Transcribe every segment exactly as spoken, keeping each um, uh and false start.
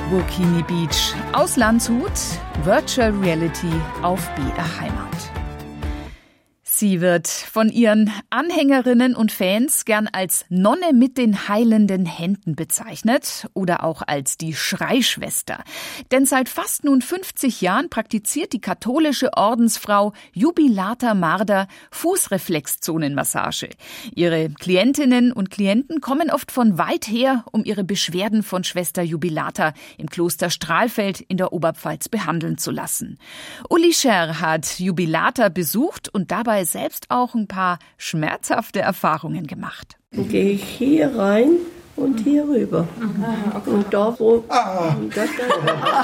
Burkini Beach. Aus Landshut, Virtual Reality auf B R Heimat. Sie wird von ihren Anhängerinnen und Fans gern als Nonne mit den heilenden Händen bezeichnet oder auch als die Schreischwester. Denn seit fast nun fünfzig Jahren praktiziert die katholische Ordensfrau Jubilata Marder Fußreflexzonenmassage. Ihre Klientinnen und Klienten kommen oft von weit her, um ihre Beschwerden von Schwester Jubilata im Kloster Strahlfeld in der Oberpfalz behandeln zu lassen. Uli Scher hat Jubilata besucht und dabei selbst auch ein paar schmerzhafte Erfahrungen gemacht. Dann gehe ich hier rein und hier rüber. Ah, okay. Und da wo... Ah. Und da, da.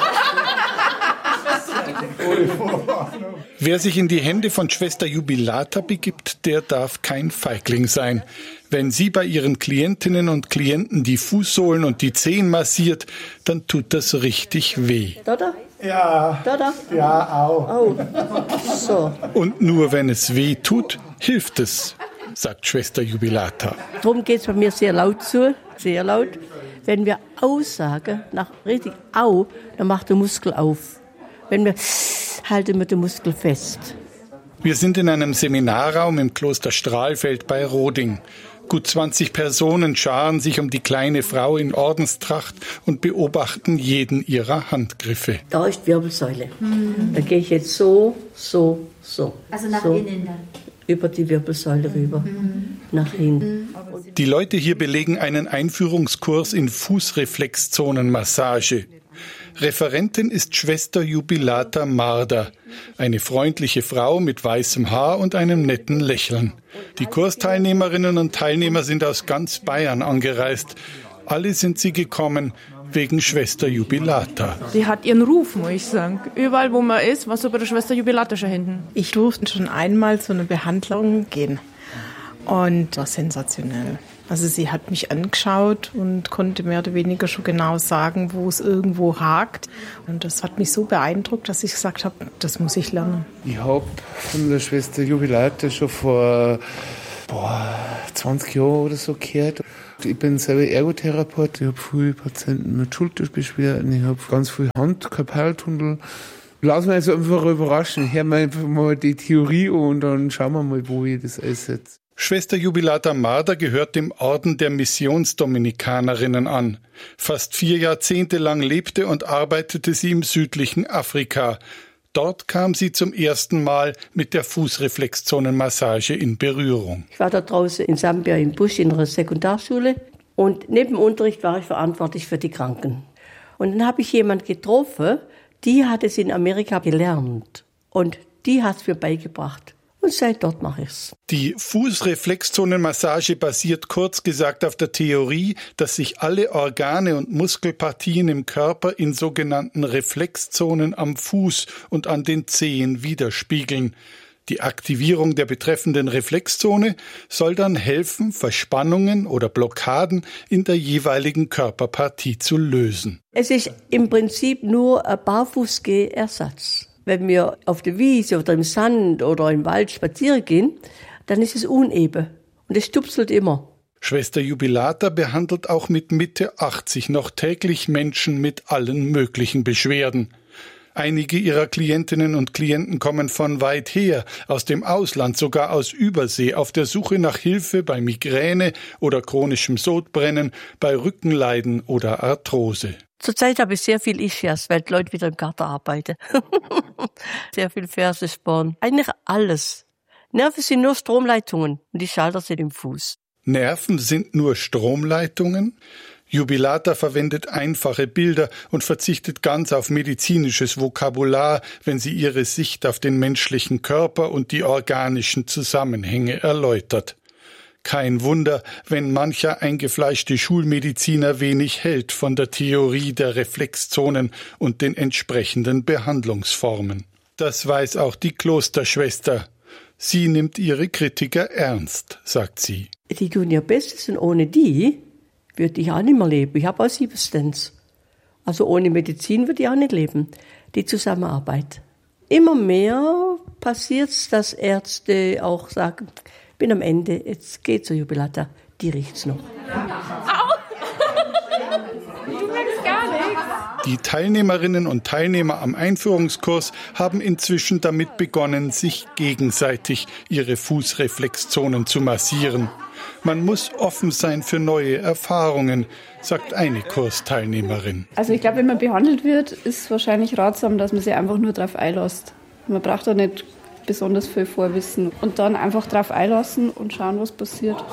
Wer sich in die Hände von Schwester Jubilata begibt, der darf kein Feigling sein. Wenn sie bei ihren Klientinnen und Klienten die Fußsohlen und die Zehen massiert, dann tut das richtig weh. Da, da. Ja. Da, da. Ja, au. Au. So. Und nur wenn es weh tut, hilft es, sagt Schwester Jubilata. Darum geht es bei mir sehr laut zu, sehr laut. Wenn wir aussagen, nach richtig au, dann macht der Muskel auf. Wenn wir halten wir den Muskel fest. Wir sind in einem Seminarraum im Kloster Strahlfeld bei Roding. Gut zwanzig Personen scharen sich um die kleine Frau in Ordenstracht und beobachten jeden ihrer Handgriffe. Da ist die Wirbelsäule. Mhm. Da gehe ich jetzt so, so, so. Also nach so. innen dann? Über die Wirbelsäule rüber, mhm. nach hinten. Die Leute hier belegen einen Einführungskurs in Fußreflexzonenmassage. Referentin ist Schwester Jubilata Marder, eine freundliche Frau mit weißem Haar und einem netten Lächeln. Die Kursteilnehmerinnen und Teilnehmer sind aus ganz Bayern angereist. Alle sind sie gekommen wegen Schwester Jubilata. Sie hat ihren Ruf, muss ich sagen. Überall, wo man ist, was über der Schwester Jubilata schon hinten. Ich durfte schon einmal zu einer Behandlung gehen und war sensationell. Also sie hat mich angeschaut und konnte mehr oder weniger schon genau sagen, wo es irgendwo hakt. Und das hat mich so beeindruckt, dass ich gesagt habe, das muss ich lernen. Ich habe von der Schwester Jubilata schon vor boah, zwanzig Jahren oder so gehört. Ich bin selber Ergotherapeut, ich habe viele Patienten mit Schulterbeschwerden, ich habe ganz viel Hand-Karpaltunnel. Lass mich also einfach überraschen, ich höre mir einfach mal die Theorie an und dann schauen wir mal, wo ich das einsetze. Schwester Jubilata Marder gehört dem Orden der Missionsdominikanerinnen an. Fast vier Jahrzehnte lang lebte und arbeitete sie im südlichen Afrika. Dort kam sie zum ersten Mal mit der Fußreflexzonenmassage in Berührung. Ich war da draußen in Sambia im Busch in einer Sekundarschule und neben dem Unterricht war ich verantwortlich für die Kranken. Und dann habe ich jemanden getroffen, die hat es in Amerika gelernt und die hat es mir beigebracht. Und seit dort mache ich's. Die Fußreflexzonenmassage basiert kurz gesagt auf der Theorie, dass sich alle Organe und Muskelpartien im Körper in sogenannten Reflexzonen am Fuß und an den Zehen widerspiegeln. Die Aktivierung der betreffenden Reflexzone soll dann helfen, Verspannungen oder Blockaden in der jeweiligen Körperpartie zu lösen. Es ist im Prinzip nur ein Barfußgehersatz. Wenn wir auf der Wiese oder im Sand oder im Wald spazieren gehen, dann ist es uneben und es stupselt immer. Schwester Jubilata behandelt auch mit Mitte achtzig noch täglich Menschen mit allen möglichen Beschwerden. Einige ihrer Klientinnen und Klienten kommen von weit her, aus dem Ausland, sogar aus Übersee, auf der Suche nach Hilfe bei Migräne oder chronischem Sodbrennen, bei Rückenleiden oder Arthrose. Zurzeit habe ich sehr viel Ischias, weil die Leute wieder im Garten arbeiten. Sehr viel Fersensporn. Eigentlich alles. Nerven sind nur Stromleitungen und die Schalter sind im Fuß. Nerven sind nur Stromleitungen? Jubilata verwendet einfache Bilder und verzichtet ganz auf medizinisches Vokabular, wenn sie ihre Sicht auf den menschlichen Körper und die organischen Zusammenhänge erläutert. Kein Wunder, wenn mancher eingefleischte Schulmediziner wenig hält von der Theorie der Reflexzonen und den entsprechenden Behandlungsformen. Das weiß auch die Klosterschwester. Sie nimmt ihre Kritiker ernst, sagt sie. Die tun ihr Bestes und ohne die würde ich auch nicht mehr leben. Ich habe auch Siebenstens. Also ohne Medizin würde ich auch nicht leben. Die Zusammenarbeit. Immer mehr passiert es, dass Ärzte auch sagen, bin am Ende, jetzt geht zur Jubilata, die riecht's noch. Au! Du merkst gar nichts. Die Teilnehmerinnen und Teilnehmer am Einführungskurs haben inzwischen damit begonnen, sich gegenseitig ihre Fußreflexzonen zu massieren. Man muss offen sein für neue Erfahrungen, sagt eine Kursteilnehmerin. Also ich glaube, wenn man behandelt wird, ist es wahrscheinlich ratsam, dass man sich einfach nur darauf einlässt. Man braucht da nicht besonders viel Vorwissen und dann einfach darauf einlassen und schauen, was passiert.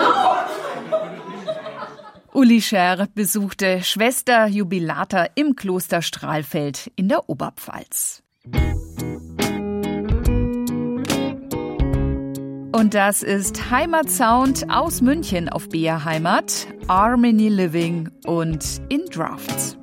Uli Scher besuchte Schwester Jubilata im Kloster Strahlfeld in der Oberpfalz. Und das ist Heimatsound aus München auf B R Heimat, Harmony Living und In Drafts.